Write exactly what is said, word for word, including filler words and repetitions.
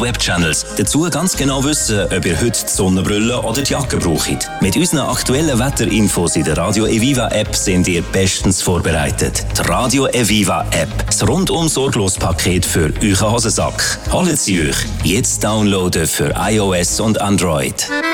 Webchannels. Dazu ganz genau wissen, ob ihr heute die Sonnenbrille oder die Jacke braucht. Mit unseren aktuellen Wetterinfos in der Radio Eviva App sind ihr bestens vorbereitet. Die Radio Eviva App. Das rundum sorglos Paket für euren Hosensack. Holt sie euch jetzt downloaden für iOS und Android.